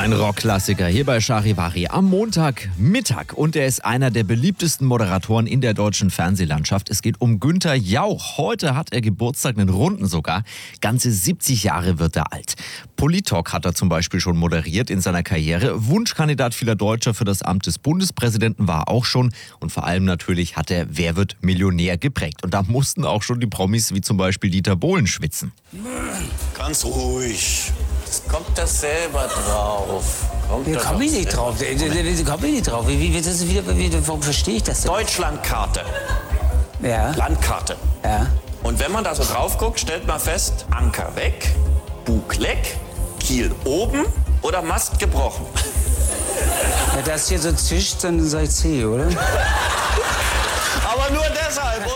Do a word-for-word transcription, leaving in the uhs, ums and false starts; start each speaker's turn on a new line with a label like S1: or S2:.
S1: Ein Rockklassiker hier bei Charivari am Montagmittag. Und er ist einer der beliebtesten Moderatoren in der deutschen Fernsehlandschaft. Es geht um Günther Jauch. Heute hat er Geburtstag, einen runden sogar. Ganze siebzig Jahre wird er alt. Politalk hat er zum Beispiel schon moderiert in seiner Karriere. Wunschkandidat vieler Deutscher für das Amt des Bundespräsidenten war er auch schon. Und vor allem natürlich hat er Wer wird Millionär geprägt. Und da mussten auch schon die Promis wie zum Beispiel Dieter Bohlen schwitzen.
S2: Ganz ruhig. Kommt das selber drauf? Kommt
S3: Ja,
S2: das
S3: komm ich
S2: doch
S3: nicht
S2: selber
S3: drauf. Da komm ich nicht drauf. Wie, wie, das ist wieder, wie, warum verstehe ich das denn?
S2: Deutschlandkarte.
S3: Ja,
S2: Landkarte.
S3: ja.
S2: Und wenn man da so drauf guckt, stellt man fest, Anker weg, Bug leck, Kiel oben oder Mast gebrochen.
S3: Ja, das hier so zischt, dann sei C, oder?
S2: Aber nur deshalb.